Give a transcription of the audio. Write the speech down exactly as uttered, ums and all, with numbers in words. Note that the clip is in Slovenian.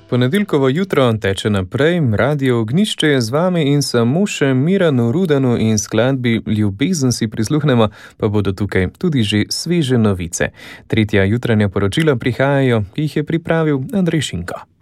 Ponedeljkovo jutro teče naprej, Radio Ognjišče je z vami in samo še Miranu Rudanu in skladbi Ljubezen si prisluhnemo, pa bodo tukaj tudi že sveže novice. Tretja jutranja poročila prihajajo, ki jih je pripravil Andrej Šinko.